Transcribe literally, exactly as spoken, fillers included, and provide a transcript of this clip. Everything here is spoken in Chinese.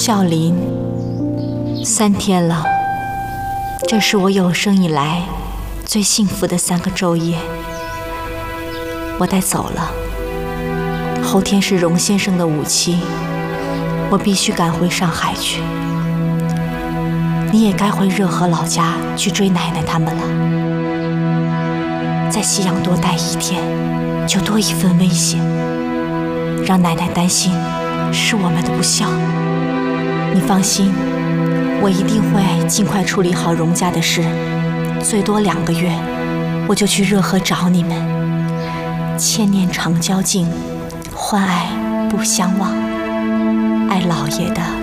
孝林，三天了，这是我有生以来最幸福的三个昼夜。我得走了，后天是荣先生的五七，我必须赶回上海去。你也该回热河老家去追奶奶他们了。在西洋多待一天，就多一份危险，让奶奶担心是我们的不孝。你放心，我一定会尽快处理好荣家的事，最多两个月，我就去热河找你们。千年长交敬，欢爱不相忘。爱老爷的